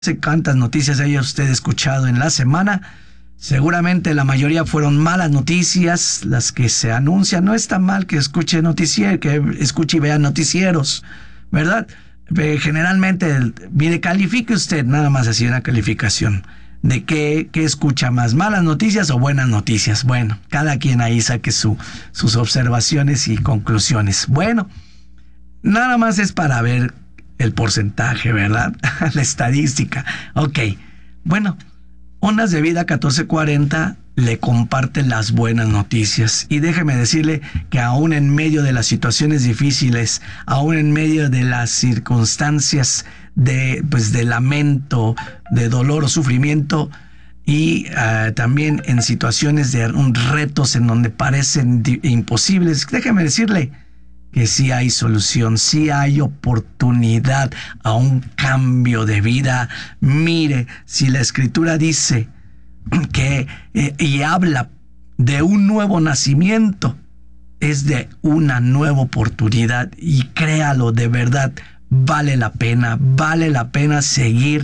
sé cuántas noticias haya usted escuchado en la semana. Seguramente la mayoría fueron malas noticias, las que se anuncian. No está mal que escuche que escuche y vea noticieros, ¿verdad? Generalmente, mire, califique usted nada más así una calificación de qué escucha más, malas noticias o buenas noticias. Bueno, cada quien ahí saque sus observaciones y conclusiones. Bueno, nada más es para ver el porcentaje, ¿verdad? La estadística. Ok, bueno, Ondas de Vida 1440 le comparte las buenas noticias. Y déjeme decirle que aún en medio de las situaciones difíciles, aún en medio de las circunstancias de lamento, de dolor o sufrimiento, y también en situaciones de retos en donde parecen imposibles, déjeme decirle que sí hay solución, sí hay oportunidad a un cambio de vida. Mire, si la Escritura dice que y habla de un nuevo nacimiento, es de una nueva oportunidad, y créalo, de verdad, vale la pena seguir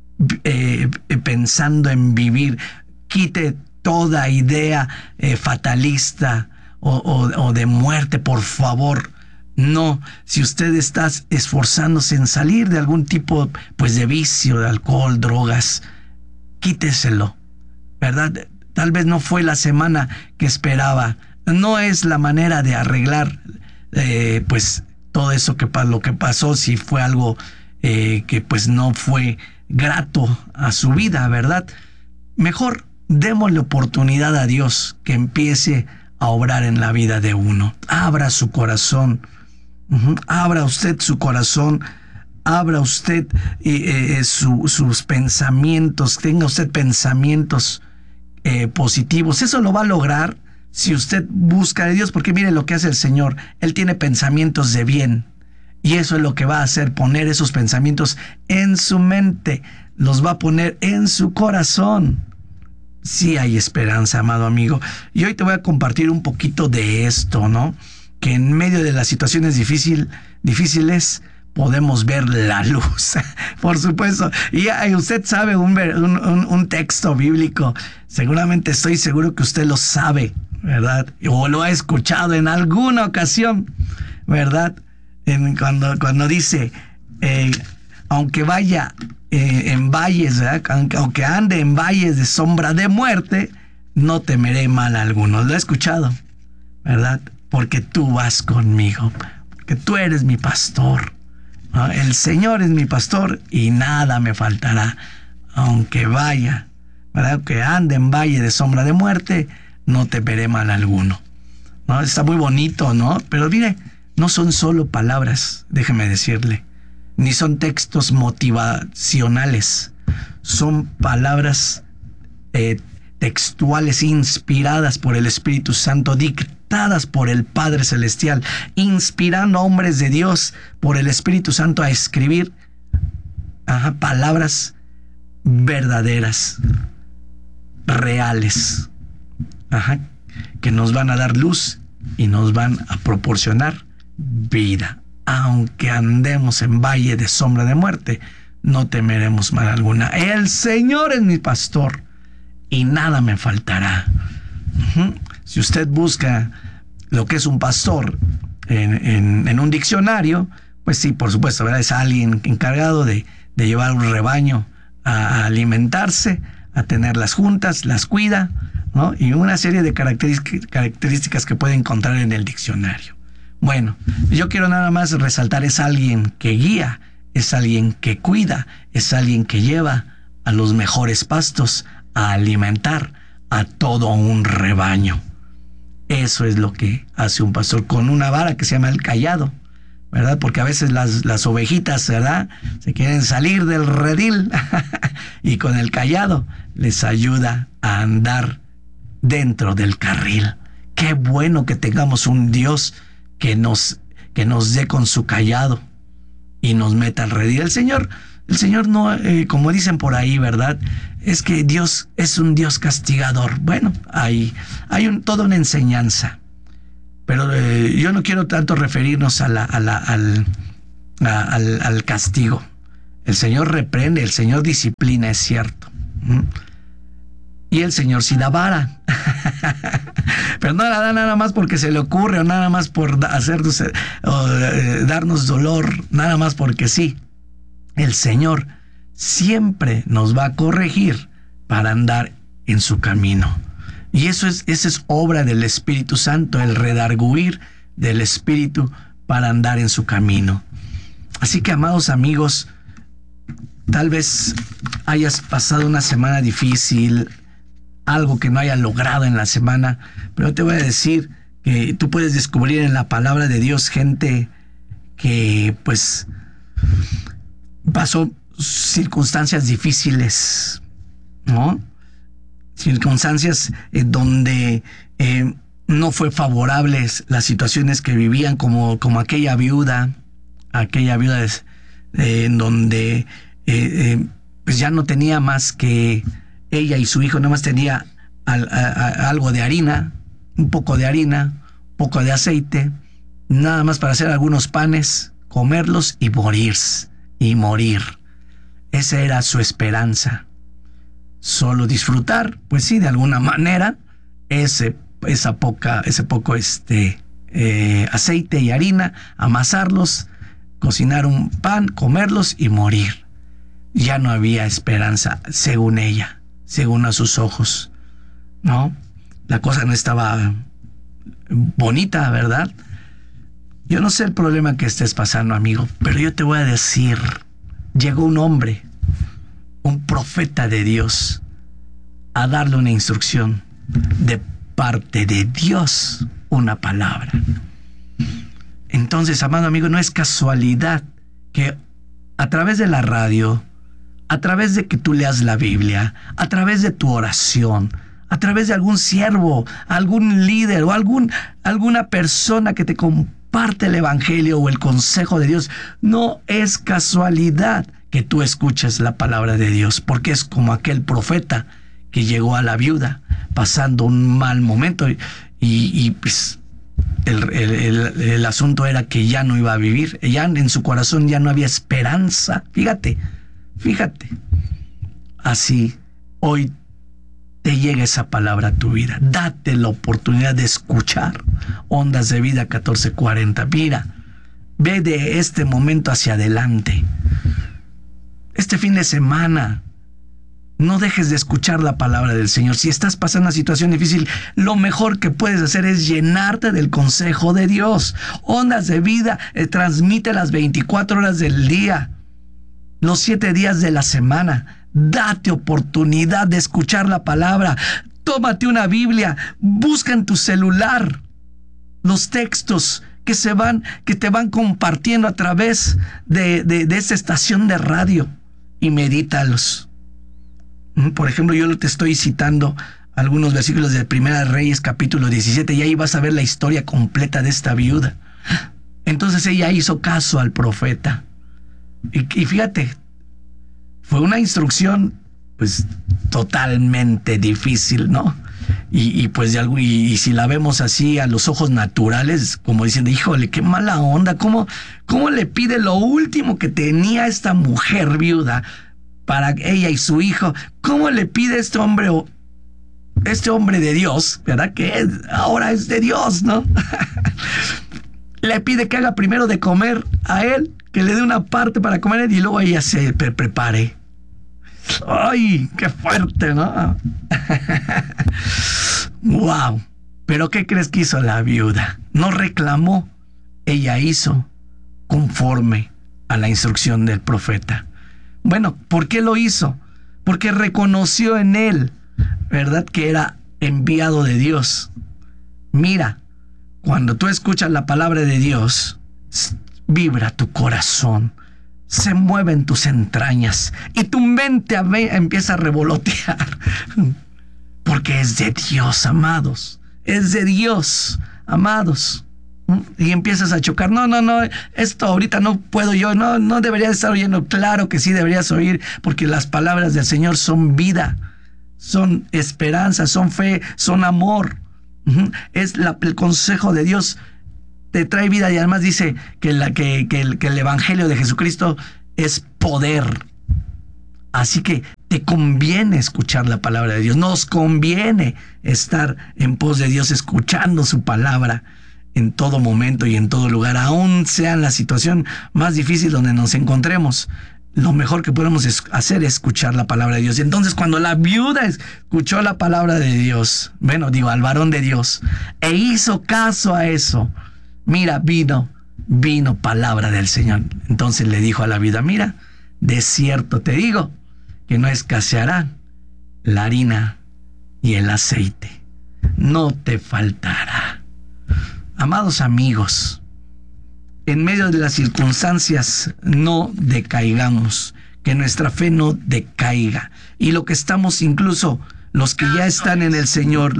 pensando en vivir. Quite toda idea fatalista o de muerte, por favor. No, si usted está esforzándose en salir de algún tipo de vicio, de alcohol, drogas, quíteselo, ¿verdad? Tal vez no fue la semana que esperaba, no es la manera de arreglar todo eso lo que pasó, si fue algo que no fue grato a su vida, ¿verdad? Mejor démosle oportunidad a Dios que empiece a obrar en la vida de uno. Abra su corazón. Abra usted su corazón, abra usted sus pensamientos, tenga usted pensamientos positivos. Eso lo va a lograr si usted busca de Dios, porque mire lo que hace el Señor. Él tiene pensamientos de bien, y eso es lo que va a hacer, poner esos pensamientos en su mente, los va a poner en su corazón. Sí hay esperanza, amado amigo. Y hoy te voy a compartir un poquito de esto, ¿no? Que en medio de las situaciones difíciles podemos ver la luz, por supuesto. Y usted sabe un texto bíblico, seguramente estoy seguro que usted lo sabe, ¿verdad? O lo ha escuchado en alguna ocasión, ¿verdad? Cuando dice, aunque vaya en valles, ¿verdad? Aunque ande en valles de sombra de muerte, no temeré mal alguno. Lo he escuchado, ¿verdad? Porque tú vas conmigo, porque tú eres mi pastor, ¿no? El Señor es mi pastor y nada me faltará. Aunque vaya, ¿verdad? Aunque ande en valle de sombra de muerte, no temeré mal alguno, ¿no? Está muy bonito, ¿no? Pero mire, no son solo palabras, déjeme decirle, ni son textos motivacionales, son palabras textuales inspiradas por el Espíritu Santo, dictadas por el Padre Celestial, inspirando a hombres de Dios por el Espíritu Santo a escribir palabras verdaderas, reales, que nos van a dar luz y nos van a proporcionar vida. Aunque andemos en valle de sombra de muerte, no temeremos mal alguna. El Señor es mi pastor y nada me faltará. Si usted busca lo que es un pastor en un diccionario, pues sí, por supuesto, ¿verdad? Es alguien encargado de llevar un rebaño a alimentarse, a tener las juntas, las cuida, ¿no? Y una serie de características que puede encontrar en el diccionario. Bueno, yo quiero nada más resaltar, es alguien que guía, es alguien que cuida, es alguien que lleva a los mejores pastos, a alimentar a todo un rebaño. Eso es lo que hace un pastor con una vara que se llama el cayado, ¿verdad? Porque a veces las ovejitas, ¿verdad?, se quieren salir del redil y con el cayado les ayuda a andar dentro del carril. Qué bueno que tengamos un Dios que nos dé con su cayado y nos meta al redil. El Señor no, como dicen por ahí, ¿verdad?, es que Dios es un Dios castigador. Bueno, hay toda una enseñanza, pero yo no quiero tanto referirnos al castigo. El Señor reprende, el Señor disciplina, es cierto. Y el Señor sí da vara. Pero no la da nada más porque se le ocurre, o nada más por hacernos, darnos dolor, nada más porque sí. El Señor siempre nos va a corregir para andar en su camino. Y esa es obra del Espíritu Santo, el redarguir del Espíritu para andar en su camino. Así que, amados amigos, tal vez hayas pasado una semana difícil, algo que no hayas logrado en la semana, pero te voy a decir que tú puedes descubrir en la palabra de Dios gente que pues pasó circunstancias difíciles, ¿no? Circunstancias donde no fue favorables las situaciones que vivían, como aquella viuda en donde pues ya no tenía más que ella y su hijo, nada más tenía algo de harina, un poco de harina, un poco de aceite, nada más para hacer algunos panes, comerlos y morir. Esa era su esperanza. Solo disfrutar, pues sí, de alguna manera, ese poco aceite y harina, amasarlos, cocinar un pan, comerlos y morir. Ya no había esperanza, según ella, según a sus ojos, ¿no? La cosa no estaba bonita, ¿verdad? Yo no sé el problema que estés pasando, amigo, pero yo te voy a decir, llegó un hombre, un profeta de Dios, a darle una instrucción de parte de Dios, una palabra. Entonces, amado amigo, no es casualidad que a través de la radio, a través de que tú leas la Biblia, a través de tu oración, a través de algún siervo, algún líder o alguna persona que te comparte el Evangelio o el consejo de Dios, no es casualidad que tú escuches la palabra de Dios, porque es como aquel profeta que llegó a la viuda pasando un mal momento y pues el asunto era que ya no iba a vivir, ya en su corazón ya no había esperanza. Fíjate, así hoy te llega esa palabra a tu vida. Date la oportunidad de escuchar Ondas de Vida 1440. Mira, ve de este momento hacia adelante. Este fin de semana, no dejes de escuchar la palabra del Señor. Si estás pasando una situación difícil, lo mejor que puedes hacer es llenarte del consejo de Dios. Ondas de Vida transmite las 24 horas del día, los 7 días de la semana. Date oportunidad de escuchar la palabra. Tómate una Biblia, busca en tu celular los textos que te van compartiendo a través de esta estación de radio y medítalos. Por ejemplo, yo te estoy citando algunos versículos de Primera de Reyes, capítulo 17, y ahí vas a ver la historia completa de esta viuda. Entonces ella hizo caso al profeta. Y fíjate, fue una instrucción pues totalmente difícil, ¿no? Y si la vemos así a los ojos naturales, como diciendo, híjole, qué mala onda, ¿cómo le pide lo último que tenía esta mujer viuda para ella y su hijo? ¿Cómo le pide este hombre de Dios, verdad? Que ahora es de Dios, ¿no? Le pide que haga primero de comer a él, que le dé una parte para comer y luego ella se prepare. ¡Ay, qué fuerte!, ¿no? ¡Wow! ¿Pero qué crees que hizo la viuda? No reclamó, ella hizo conforme a la instrucción del profeta. Bueno, ¿por qué lo hizo? Porque reconoció en él, ¿verdad?, que era enviado de Dios. Mira, cuando tú escuchas la palabra de Dios, vibra tu corazón, se mueve en tus entrañas y tu mente empieza a revolotear. Porque es de Dios, amados. Es de Dios, amados. Y empiezas a chocar. No, esto ahorita no puedo yo. No debería estar oyendo. Claro que sí deberías oír, porque las palabras del Señor son vida, son esperanza, son fe, son amor. Es el consejo de Dios te trae vida, y además dice que el Evangelio de Jesucristo es poder. Así que te conviene escuchar la palabra de Dios. Nos conviene estar en pos de Dios, escuchando su palabra en todo momento y en todo lugar, aún sea en la situación más difícil donde nos encontremos. Lo mejor que podemos hacer es escuchar la palabra de Dios. Entonces, cuando la viuda escuchó la palabra de Dios, al varón de Dios, e hizo caso a eso, mira, vino palabra del Señor. Entonces le dijo a la viuda, mira, de cierto te digo que no escaseará la harina y el aceite. No te faltará. Amados amigos, en medio de las circunstancias no decaigamos, que nuestra fe no decaiga. Y lo que estamos, incluso los que ya están en el Señor,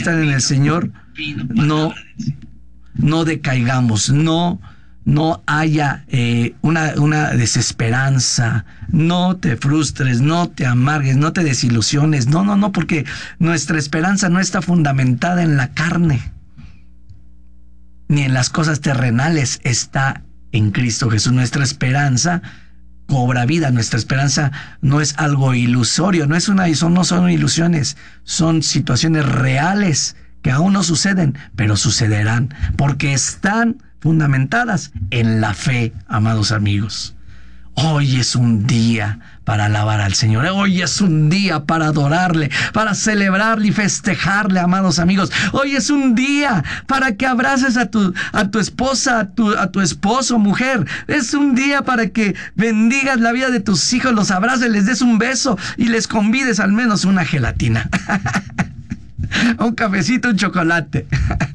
no decaigamos, no haya una desesperanza, no te frustres, no te amargues, no te desilusiones. No, porque nuestra esperanza no está fundamentada en la carne ni en las cosas terrenales, está en Cristo Jesús. Nuestra esperanza cobra vida, nuestra esperanza no es algo ilusorio, no son ilusiones, son situaciones reales que aún no suceden, pero sucederán, porque están fundamentadas en la fe, amados amigos. Hoy es un día para alabar al Señor. Hoy es un día para adorarle, para celebrarle y festejarle, amados amigos. Hoy es un día para que abraces a tu esposa, a tu esposo, mujer. Es un día para que bendigas la vida de tus hijos, los abraces, les des un beso y les convides al menos una gelatina. Un cafecito, un chocolate.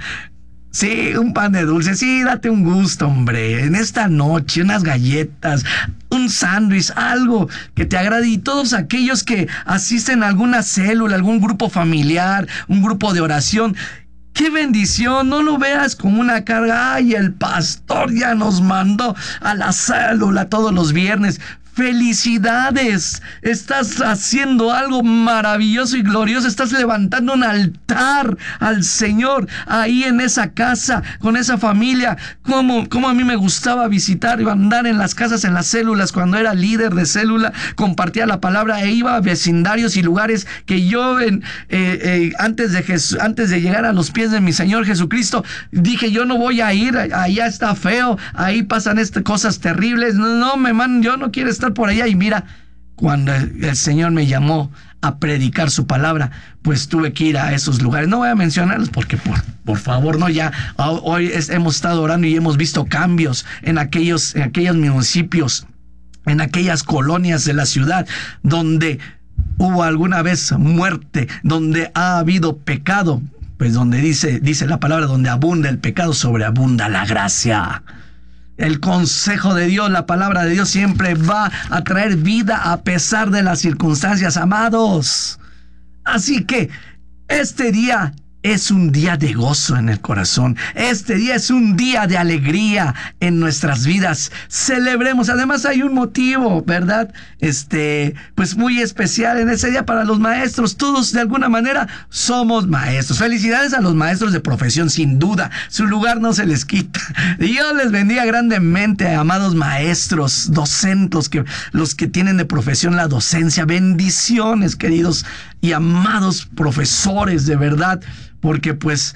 Sí, un pan de dulce, sí, date un gusto, hombre. En esta noche, unas galletas, un sándwich, algo que te agrade. Y todos aquellos que asisten a alguna célula, algún grupo familiar, un grupo de oración, ¡qué bendición! No lo veas como una carga. ¡Ay, el pastor ya nos mandó a la célula todos los viernes! ¡Felicidades! Estás haciendo algo maravilloso y glorioso. Estás levantando un altar al Señor ahí en esa casa, con esa familia. Como a mí me gustaba visitar y andar en las casas, en las células, cuando era líder de célula, compartía la palabra e iba a vecindarios y lugares que yo antes de llegar a los pies de mi Señor Jesucristo, dije, yo no voy a ir, allá está feo, ahí pasan cosas terribles. Yo no quiero estar por allá. Y mira, cuando el Señor me llamó a predicar su palabra, pues tuve que ir a esos lugares. No voy a mencionarlos porque por favor, no, ya hoy hemos estado orando y hemos visto cambios en aquellos municipios, en aquellas colonias de la ciudad donde hubo alguna vez muerte, donde ha habido pecado, pues donde dice la palabra, donde abunda el pecado, sobreabunda la gracia. El consejo de Dios, la palabra de Dios siempre va a traer vida a pesar de las circunstancias, amados. Así que este día es un día de gozo en el corazón. Este día es un día de alegría en nuestras vidas. Celebremos. Además hay un motivo, ¿verdad? Pues muy especial en ese día para los maestros. Todos de alguna manera somos maestros. Felicidades a los maestros de profesión, sin duda. Su lugar no se les quita. Dios les bendiga grandemente, amados maestros, docentes, los que tienen de profesión la docencia. Bendiciones, queridos y amados profesores, de verdad. Porque pues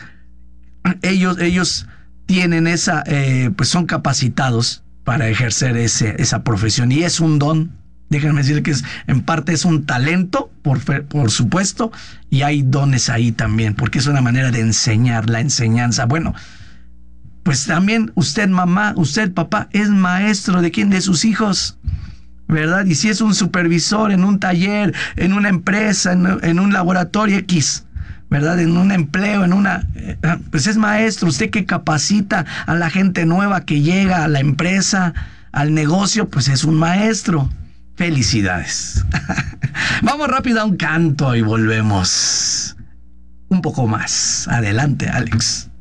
ellos tienen pues son capacitados para ejercer esa profesión, y es un don. Déjenme decirle que en parte es un talento, por supuesto, y hay dones ahí también, porque es una manera de enseñar, la enseñanza. Bueno, pues también usted, mamá, usted, papá, es maestro ¿de quién? De sus hijos, ¿verdad? Y si es un supervisor en un taller, en una empresa, en un laboratorio X, ¿verdad? En un empleo, pues es maestro. Usted que capacita a la gente nueva que llega a la empresa, al negocio, pues es un maestro. Felicidades. Vamos rápido a un canto y volvemos un poco más. Adelante, Alex.